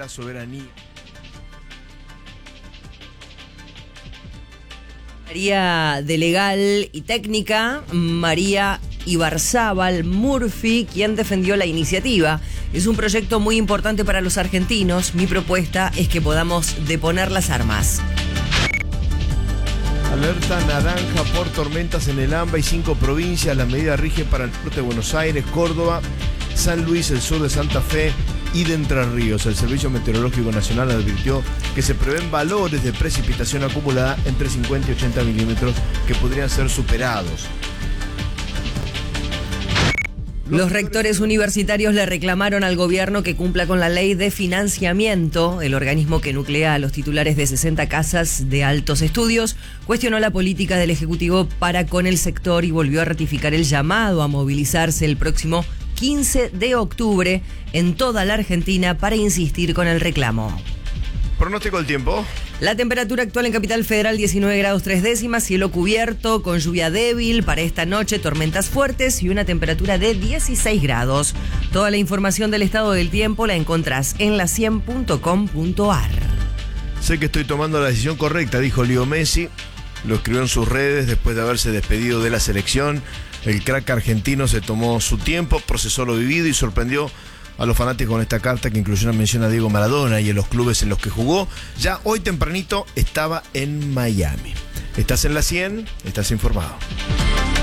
la soberanía. María de Legal y Técnica, María Ibarzábal Murphy, quien defendió la iniciativa. Es un proyecto muy importante para los argentinos. Mi propuesta es que podamos deponer las armas. Alerta naranja por tormentas en el AMBA y 5 provincias. Las medidas rigen para el norte de Buenos Aires, Córdoba, San Luis, el sur de Santa Fe y de Entre Ríos. El Servicio Meteorológico Nacional advirtió que se prevén valores de precipitación acumulada entre 50 y 80 milímetros que podrían ser superados. Los rectores universitarios le reclamaron al gobierno que cumpla con la ley de financiamiento. El organismo que nuclea a los titulares de 60 casas de altos estudios cuestionó la política del Ejecutivo para con el sector y volvió a ratificar el llamado a movilizarse el próximo 15 de octubre en toda la Argentina para insistir con el reclamo. Pronóstico del tiempo. La temperatura actual en Capital Federal 19 grados 3 décimas, cielo cubierto con lluvia débil, para esta noche tormentas fuertes y una temperatura de 16 grados. Toda la información del estado del tiempo la encontrás en la100.com.ar. Sé que estoy tomando la decisión correcta, dijo Leo Messi. Lo escribió en sus redes después de haberse despedido de la selección. El crack argentino se tomó su tiempo, procesó lo vivido y sorprendió a los fanáticos con esta carta que incluyó una mención a Diego Maradona y en los clubes en los que jugó. Ya hoy tempranito estaba en Miami. Estás en la 100, estás informado.